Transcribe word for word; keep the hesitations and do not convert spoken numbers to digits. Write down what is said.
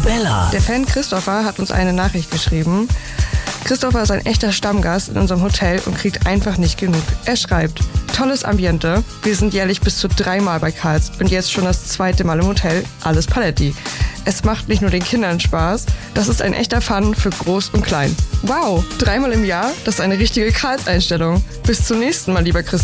Bella. Der Fan Christopher hat uns eine Nachricht geschrieben. Christopher ist ein echter Stammgast in unserem Hotel und kriegt einfach nicht genug. Er schreibt, tolles Ambiente, wir sind jährlich bis zu dreimal bei Karls und jetzt schon das zweite Mal im Hotel, alles Paletti. Es macht nicht nur den Kindern Spaß, das ist ein echter Fun für Groß und Klein. Wow, dreimal im Jahr, das ist eine richtige Karls-Einstellung. Bis zum nächsten Mal, lieber Christopher.